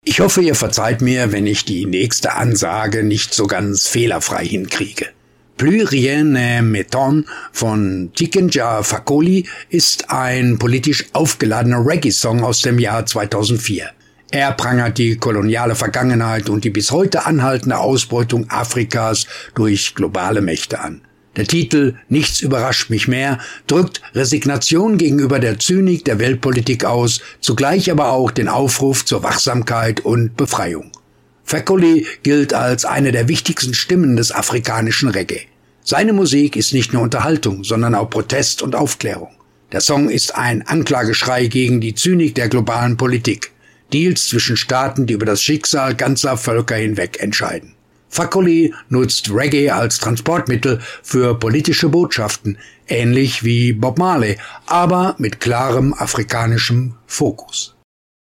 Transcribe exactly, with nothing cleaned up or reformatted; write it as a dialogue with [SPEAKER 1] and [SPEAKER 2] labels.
[SPEAKER 1] Ich hoffe, ihr verzeiht mir, wenn ich die nächste Ansage nicht so ganz fehlerfrei hinkriege. Plus rien ne m'étonne von Tikenja Fakoly ist ein politisch aufgeladener Reggae-Song aus dem Jahr zweitausendvier. Er prangert die koloniale Vergangenheit und die bis heute anhaltende Ausbeutung Afrikas durch globale Mächte an. Der Titel »Nichts überrascht mich mehr« drückt Resignation gegenüber der Zynik der Weltpolitik aus, zugleich aber auch den Aufruf zur Wachsamkeit und Befreiung. Fakoly gilt als eine der wichtigsten Stimmen des afrikanischen Reggae. Seine Musik ist nicht nur Unterhaltung, sondern auch Protest und Aufklärung. Der Song ist ein Anklageschrei gegen die Zynik der globalen Politik. Deals zwischen Staaten, die über das Schicksal ganzer Völker hinweg entscheiden. Fakoly nutzt Reggae als Transportmittel für politische Botschaften, ähnlich wie Bob Marley, aber mit klarem afrikanischem Fokus.